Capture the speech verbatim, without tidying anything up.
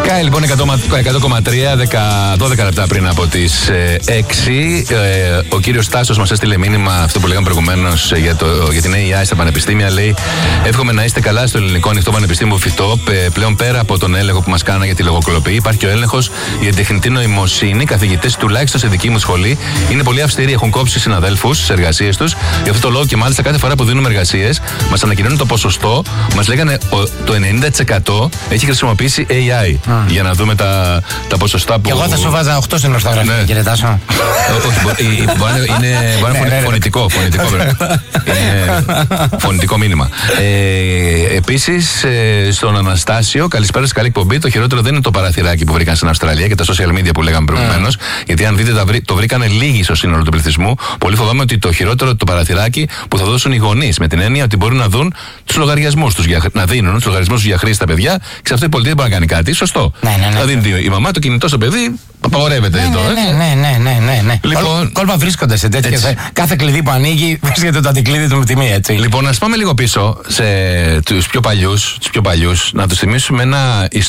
Sky λοιπόν εκατό κόμμα τρία, δώδεκα λεπτά πριν από τις έξι. Ε, ο κύριος Τάσος μας έστειλε μήνυμα, αυτό που λέγαμε προηγουμένως, για, για την έι άι στα πανεπιστήμια. Λέει: εύχομαι να είστε καλά στο Ελληνικό Ανοιχτό Πανεπιστήμιο ΦΙΤΟΠ. Ε, πλέον πέρα από τον έλεγχο που μας κάνα για τη λογοκλοπή, υπάρχει και ο έλεγχος για την τεχνητή νοημοσύνη. Καθηγητές, τουλάχιστον σε δική μου σχολή, είναι πολύ αυστηροί. Έχουν κόψει συναδέλφους στις εργασίες τους. Γι' αυτό το λόγο και μάλιστα κάθε φορά που δίνουμε εργασίες, μας ανακοινώνουν το ποσοστό. Μας λέγανε το ενενήντα τοις εκατό έχει χρησιμοποιήσει έι άι. Mm. Για να δούμε τα, τα ποσοστά που. Και εγώ θα σου βάζα οκτώ στην ορθογραφία, ναι. Κύριε Τάσο. Όχι, μπορεί να είναι φωνητικό. Φωνητικό, είναι φωνητικό μήνυμα. Ε, Επίσης, ε, στον Αναστάσιο, καλησπέρα σας, καλή εκπομπή. Το χειρότερο δεν είναι το παραθυράκι που βρήκαν στην Αυστραλία και τα social media που λέγαμε προηγουμένως. Mm. Γιατί αν δείτε, το βρήκανε λίγοι στο σύνολο του πληθυσμού. Πολύ φοβάμαι ότι το χειρότερο το παραθυράκι που θα δώσουν οι γονείς, με την έννοια ότι μπορούν να δουν τους λογαριασμούς τους, να δίνουν τους λογαριασμούς τους για χρήση στα παιδιά, και σε αυτό η πολιτεία δεν μπορεί να κάνει κάτι. Σωστό. Ναι, ναι, ναι. Θα δίνει η μαμά το κινητό στο παιδί, απαγορεύεται ναι, εδώ. Ναι, ναι, ναι, ναι, ναι, ναι. Λοιπόν, κόλπα βρίσκονται σε τέτοιες. Κάθε κλειδί που ανοίγει βρίσκεται το αντικλείδι του με τιμή, έτσι. Λοιπόν, ας πάμε λίγο πίσω σε τους πιο παλιούς, τους πιο παλιούς, να τους θυμίσουμε ένα